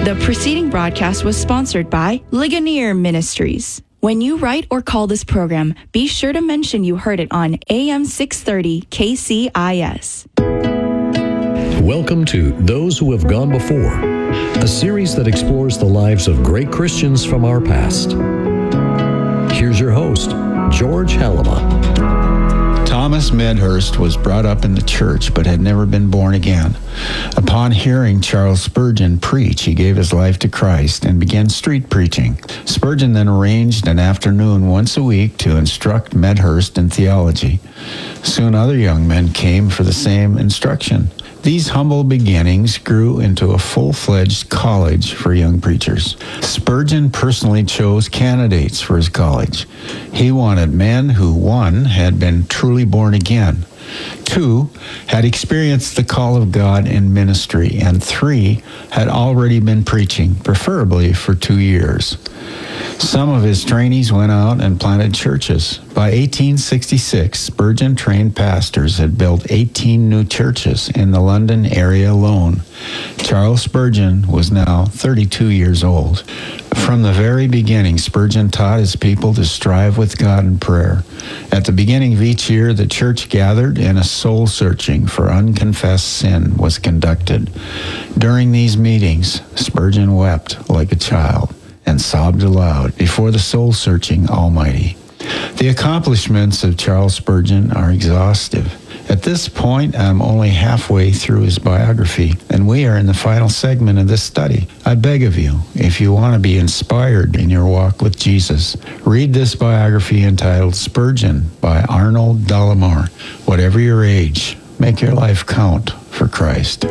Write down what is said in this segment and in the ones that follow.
The preceding broadcast was sponsored by Ligonier Ministries. When you write or call this program, be sure to mention you heard it on AM 630 KCIS. Welcome to Those Who Have Gone Before, a series that explores the lives of great Christians from our past. Here's your host, George Halama. Thomas Medhurst was brought up in the church but had never been born again. Upon hearing Charles Spurgeon preach, he gave his life to Christ and began street preaching. Spurgeon then arranged an afternoon once a week to instruct Medhurst in theology. Soon other young men came for the same instruction. These humble beginnings grew into a full-fledged college for young preachers. Spurgeon personally chose candidates for his college. He wanted men who, 1, had been truly born again, 2, had experienced the call of God in ministry, and 3, had already been preaching, preferably for 2 years. Some of his trainees went out and planted churches. By 1866, Spurgeon-trained pastors had built 18 new churches in the London area alone. Charles Spurgeon was now 32 years old. From the very beginning, Spurgeon taught his people to strive with God in prayer. At the beginning of each year, the church gathered and a soul searching for unconfessed sin was conducted. During these meetings, Spurgeon wept like a child and sobbed aloud before the soul-searching Almighty. The accomplishments of Charles Spurgeon are exhaustive. At this point, I'm only halfway through his biography, and we are in the final segment of this study. I beg of you, if you want to be inspired in your walk with Jesus, read this biography entitled Spurgeon by Arnold Dollimore. Whatever your age, make your life count for Christ.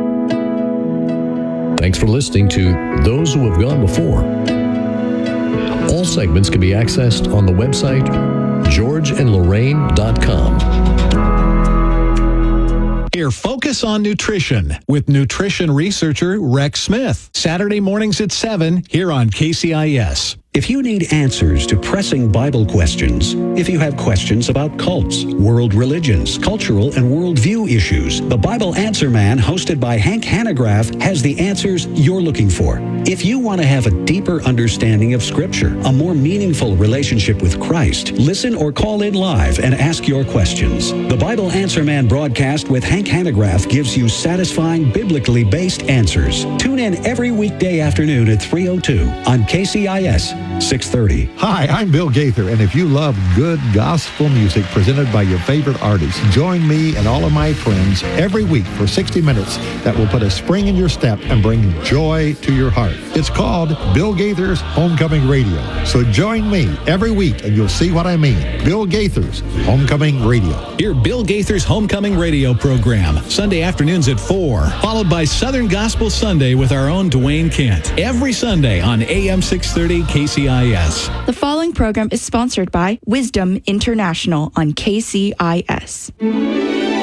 Thanks for listening to Those Who Have Gone Before. All segments can be accessed on the website georgeandlorraine.com. Hear Focus on Nutrition with nutrition researcher Rex Smith. Saturday mornings at 7 here on KCIS. If you need answers to pressing Bible questions, if you have questions about cults, world religions, cultural and worldview issues, the Bible Answer Man, hosted by Hank Hanegraaff, has the answers you're looking for. If you want to have a deeper understanding of Scripture, a more meaningful relationship with Christ, listen or call in live and ask your questions. The Bible Answer Man broadcast with Hank Hanegraaff gives you satisfying, biblically based answers. Tune in every weekday afternoon at 3:02 on KCIS 630. Hi, I'm Bill Gaither, and if you love good gospel music presented by your favorite artists, join me and all of my friends every week for 60 minutes that will put a spring in your step and bring joy to your heart. It's called Bill Gaither's Homecoming Radio. So join me every week and you'll see what I mean. Bill Gaither's Homecoming Radio. Hear Bill Gaither's Homecoming Radio program, Sunday afternoons at 4, followed by Southern Gospel Sunday with our own Dwayne Kent, every Sunday on AM 630 KCIS. The following program is sponsored by Wisdom International on KCIS.